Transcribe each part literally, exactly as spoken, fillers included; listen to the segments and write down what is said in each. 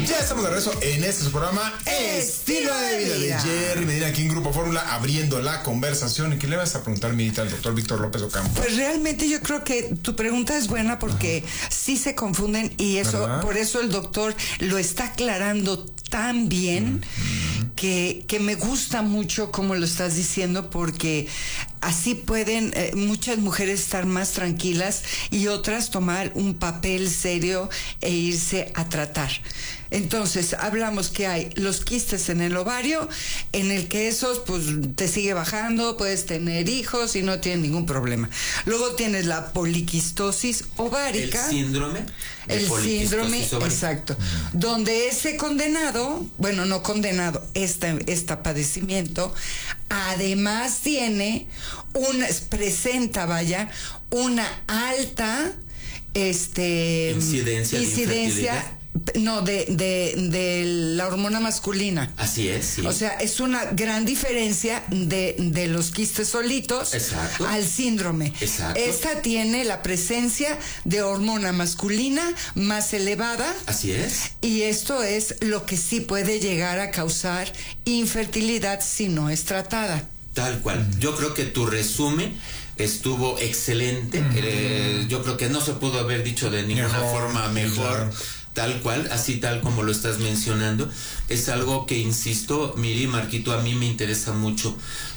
Ya estamos de regreso en este su programa Estilo de Vida de Jerry Medina, aquí en Grupo Fórmula, abriendo la conversación. ¿Y qué le vas a preguntar, Mirita, al doctor Víctor López Ocampo? Pues realmente yo creo que tu pregunta es buena porque Ajá. sí se confunden y eso, ¿verdad? Por eso el doctor lo está aclarando tan bien uh-huh. que, que me gusta mucho como lo estás diciendo, porque así pueden eh, muchas mujeres estar más tranquilas y otras tomar un papel serio e irse a tratar. Entonces, hablamos que hay los quistes en el ovario, en el que esos, pues, te sigue bajando, puedes tener hijos y no tienes ningún problema. Luego tienes la poliquistosis ovárica. El síndrome. El síndrome, ovárica. Exacto. Mm. Donde ese condenado, bueno, no condenado, este, este padecimiento, además tiene una, presenta, vaya, una alta, este... Incidencia, incidencia de No, de, de, de la hormona masculina. Así es, sí. O sea, es una gran diferencia de, de los quistes solitos Exacto. al síndrome. Exacto. Esta tiene la presencia de hormona masculina más elevada. Así es. Y esto es lo que sí puede llegar a causar infertilidad si no es tratada. Tal cual. Yo creo que tu resumen estuvo excelente. Uh-huh. Eh, yo creo que no se pudo haber dicho de ninguna mejor, forma mejor. Claro. Tal cual, así tal como lo estás mencionando. Es algo que, insisto, Miri, Marquito, a mí me interesa mucho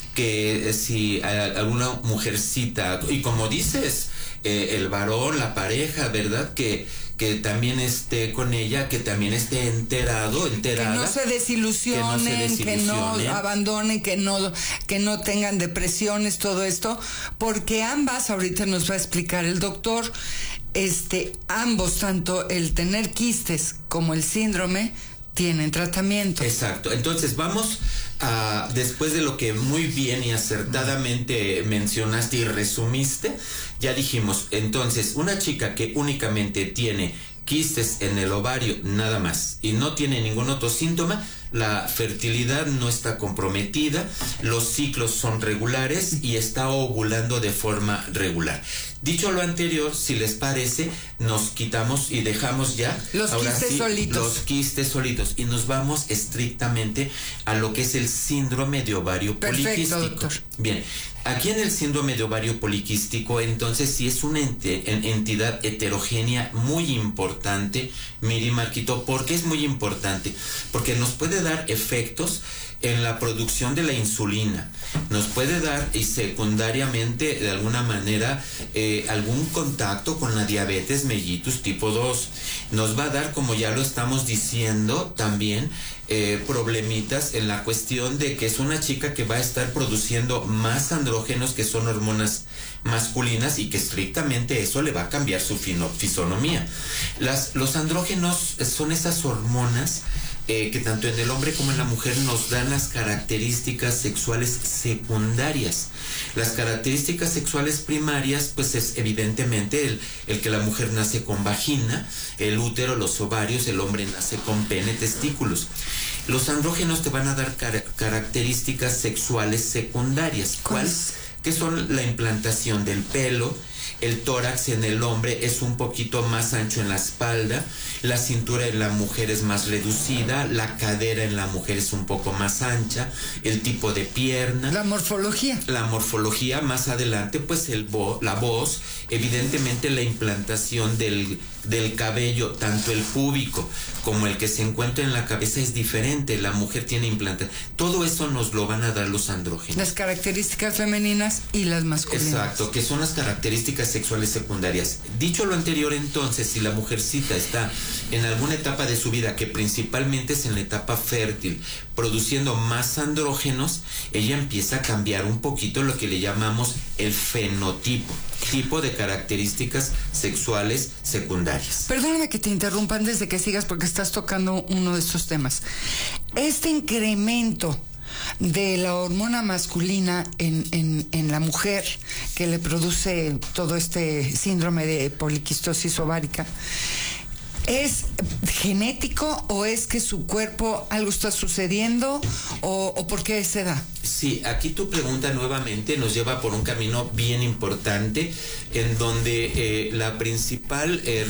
que si alguna mujercita, y como dices, eh, el varón, la pareja, ¿verdad? Que que también esté con ella, que también esté enterado, enterada. Que no se desilusionen, que no, se desilusionen. Que no abandonen, que no, que no tengan depresiones, todo esto, porque ambas, ahorita nos va a explicar el doctor, este, ambos, tanto el tener quistes como el síndrome, tienen tratamiento. Exacto. Entonces vamos a, después de lo que muy bien y acertadamente mencionaste y resumiste, ya dijimos, entonces, una chica que únicamente tiene quistes en el ovario, nada más, y no tiene ningún otro síntoma, la fertilidad no está comprometida, los ciclos son regulares y está ovulando de forma regular. Dicho lo anterior, si les parece, nos quitamos y dejamos ya los ahora quistes sí, solitos. Los quistes solitos y nos vamos estrictamente a lo que es el síndrome de ovario Perfecto, poliquístico. Doctor. Bien, aquí en el síndrome de ovario poliquístico, entonces sí es una ente, en, entidad heterogénea muy importante, Miri, Marquito. ¿Por qué es muy importante? Porque nos puede dar efectos en la producción de la insulina, nos puede dar y secundariamente de alguna manera eh, algún contacto con la diabetes mellitus tipo dos, nos va a dar, como ya lo estamos diciendo también, eh, problemitas en la cuestión de que es una chica que va a estar produciendo más andrógenos, que son hormonas masculinas, y que estrictamente eso le va a cambiar su fino, fisonomía. Las, los andrógenos son esas hormonas Eh, que tanto en el hombre como en la mujer nos dan las características sexuales secundarias. Las características sexuales primarias, pues es evidentemente el, el que la mujer nace con vagina, el útero, los ovarios, el hombre nace con pene, testículos. Los andrógenos te van a dar car- características sexuales secundarias. ¿Cuáles? Que son la implantación del pelo. El tórax en el hombre es un poquito más ancho en la espalda, la cintura en la mujer es más reducida, la cadera en la mujer es un poco más ancha, el tipo de pierna. La morfología. La morfología, más adelante, pues el vo, la voz, evidentemente la implantación del, del cabello, tanto el púbico como el que se encuentra en la cabeza es diferente, la mujer tiene implantación. Todo eso nos lo van a dar los andrógenos. Las características femeninas y las masculinas. Exacto, que son las características sexuales secundarias. Dicho lo anterior, entonces, si la mujercita está en alguna etapa de su vida, que principalmente es en la etapa fértil, produciendo más andrógenos, ella empieza a cambiar un poquito lo que le llamamos el fenotipo, tipo de características sexuales secundarias. Perdóname que te interrumpa antes de que sigas, porque estás tocando uno de estos temas. Este incremento de la hormona masculina en, en, en la mujer que le produce todo este síndrome de poliquistosis ovárica, ¿es genético o es que su cuerpo algo está sucediendo o, o por qué se da? Sí, aquí tu pregunta nuevamente nos lleva por un camino bien importante en donde eh, la principal eh,